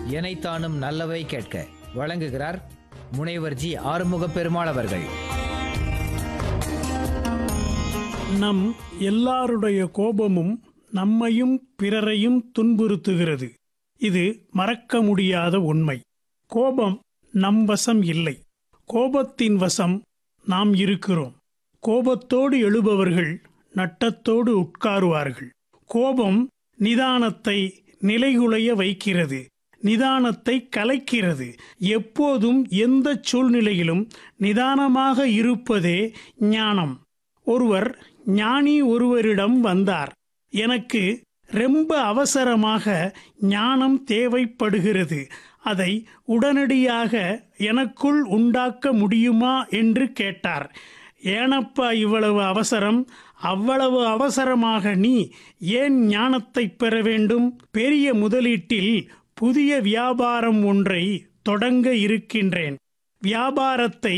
எனைத்தானும் நல்லவை கேட்க வழங்குகிறார் முனைவர் ஜி ஆறுமுக பெருமாள் அவர்கள். நம் எல்லாருடைய கோபமும் நம்மையும் பிறரையும் துன்புறுத்துகிறது. இது மறக்க முடியாத உண்மை. கோபம் நம் வசம் இல்லை. கோபத்தின் வசம் நாம் இருக்கிறோம். கோபத்தோடு எழுபவர்கள் நட்டத்தோடு உட்காருவார்கள். கோபம் நிதானத்தை நிலைகுலைய வைக்கிறது, நிதானத்தை கலைக்கிறது. எப்போதும் எந்த சூழ்நிலையிலும் நிதானமாக இருப்பதே ஞானம். ஒருவர் ஞானி ஒருவரிடம் வந்தார். எனக்கு ரொம்ப அவசரமாக ஞானம் தேவைப்படுகிறது, அதை உடனடியாக எனக்குள் உண்டாக்க முடியுமா என்று கேட்டார். ஏனப்பா இவ்வளவு அவசரம்? அவ்வளவு அவசரமாக நீ ஏன் ஞானத்தை பெற வேண்டும்? பெரிய முதலீட்டில் புதிய வியாபாரம் ஒன்றை தொடங்க இருக்கின்றேன். வியாபாரத்தை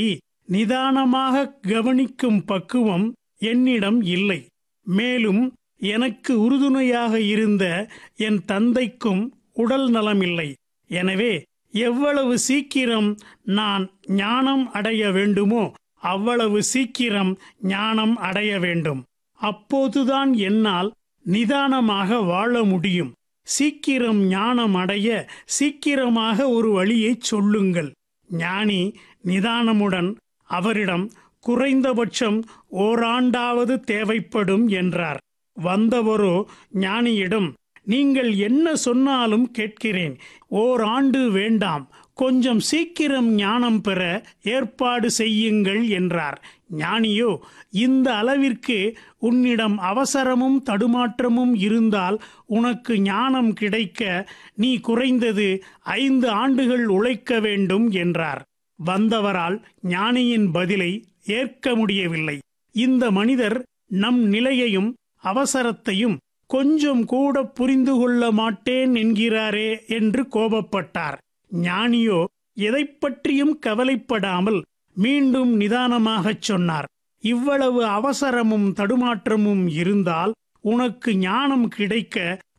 நிதானமாக கவனிக்கும் பக்குவம் என்னிடம் இல்லை. மேலும் எனக்கு உறுதுணையாக இருந்த என் தந்தைக்கும் உடல் நலமில்லை. எனவே எவ்வளவு சீக்கிரம் நான் ஞானம் அடைய வேண்டுமோ அவ்வளவு சீக்கிரம் ஞானம் அடைய வேண்டும். அப்போதுதான் என்னால் நிதானமாக வாழ முடியும். சீக்கிரம் ஞானம் அடைய சீக்கிரமாக ஒரு வழியை சொல்லுங்கள். ஞானி நிதானமுடன் அவரிடம் குறைந்தபட்சம் ஓராண்டாவது தேவைப்படும் என்றார். வந்தவரோ ஞானியிடம், நீங்கள் என்ன சொன்னாலும் கேட்கிறேன், ஓராண்டு வேண்டாம், கொஞ்சம் சீக்கிரம் ஞானம் பெற ஏற்பாடு செய்யுங்கள் என்றார். ஞானியோ, இந்த அளவிற்கு உன்னிடம் அவசரமும் தடுமாற்றமும் இருந்தால் உனக்கு ஞானம் கிடைக்க நீ குறைந்தது 5 ஆண்டுகள் உழைக்க வேண்டும் என்றார். வந்தவரால் ஞானியின் பதிலை ஏற்க முடியவில்லை. இந்த மனிதர் நம் நிலையையும் அவசரத்தையும் கொஞ்சம் கூட புரிந்து கொள்ள மாட்டேன் என்கிறாரே என்று கோபப்பட்டார். ஞானியோ எதை பற்றியும் கவலைப்படாமல் மீண்டும் நிதானமாகச் சொன்னார். இவ்வளவு அவசரமும் தடுமாற்றமும் இருந்தால் உனக்கு ஞானம் கிடைக்க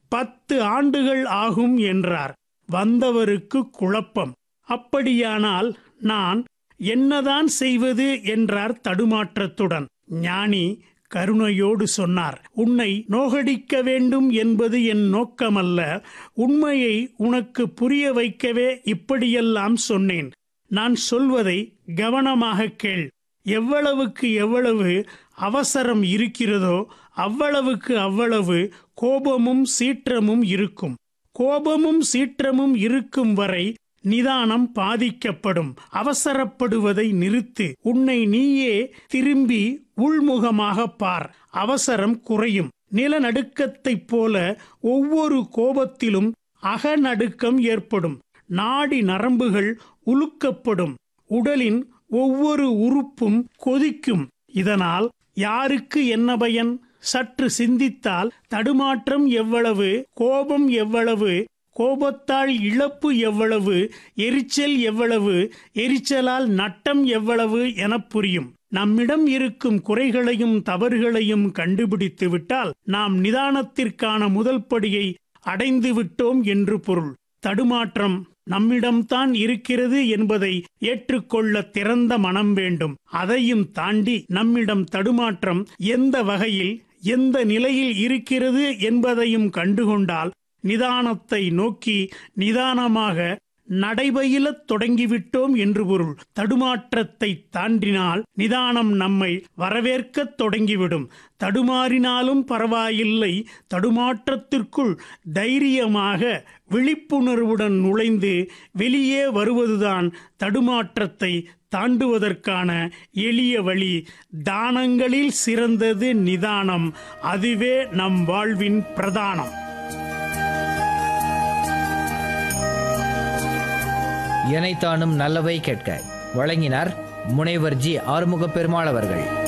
10 ஆண்டுகள் ஆகும் என்றார். வந்தவருக்கு குழப்பம். அப்படியானால் நான் என்னதான் செய்வது என்றார் தடுமாற்றத்துடன். ஞானி கருணையோடு சொன்னார், உன்னை நோகடிக்க வேண்டும் என்பது என் நோக்கமல்ல. உண்மையை உனக்கு புரிய வைக்கவே இப்படியெல்லாம் சொன்னேன். நான் சொல்வதை கவனமாக கேள். எவ்வளவுக்கு எவ்வளவு அவசரம் இருக்கிறதோ அவ்வளவுக்கு அவ்வளவு கோபமும் சீற்றமும் இருக்கும். கோபமும் சீற்றமும் இருக்கும் வரை நிதானம் பாதிக்கப்படும். அவசரப்படுவதை நிறுத்து. உன்னை நீயே திரும்பி உள்முகமாக பார். அவசரம் குறையும். நிலநடுக்கத்தைப் போல ஒவ்வொரு கோபத்திலும் அகநடுக்கம் ஏற்படும். நாடி நரம்புகள் உலுக்கப்படும். உடலின் ஒவ்வொரு உறுப்பும் கொதிக்கும். இதனால் யாருக்கு என்ன பயன்? சற்று சிந்தித்தால் தடுமாற்றம் எவ்வளவு, கோபம் எவ்வளவு, கோபத்தால் இழப்பு எவ்வளவு, எரிச்சல் எவ்வளவு, எரிச்சலால் நட்டம் எவ்வளவு என புரியும். நம்மிடம் இருக்கும் குறைகளையும் தவறுகளையும் கண்டுபிடித்து விட்டால் நாம் நிதானத்திற்கான முதல் படியை அடைந்து விட்டோம் என்று பொருள். தடுமாற்றம் நம்மிடம்தான் இருக்கிறது என்பதை ஏற்றுக்கொள்ள திறந்த மனம் வேண்டும். அதையும் தாண்டி நம்மிடம் தடுமாற்றம் எந்த வகையில் எந்த நிலையில் இருக்கிறது என்பதையும் கண்டுகொண்டால் நிதானத்தை நோக்கி நிதானமாக நடைபயிலத் தொடங்கிவிட்டோம் என்று பொருள். தடுமாற்றத்தை தாண்டினால் நிதானம் நம்மை வரவேற்கத் தொடங்கிவிடும். தடுமாறினாலும் பரவாயில்லை, தடுமாற்றத்திற்குள் தைரியமாக விழிப்புணர்வுடன் நுழைந்து வெளியே வருவதுதான் தடுமாற்றத்தை தாண்டுவதற்கான எளிய வழி. தானங்களில் சிறந்தது நிதானம். அதுவே நம் வாழ்வின் பிரதானம். எனைத்தானும் நல்லவை கேட்க வழங்கினார் முனைவர் ஜி ஆறுமுக பெருமாள் அவர்கள்.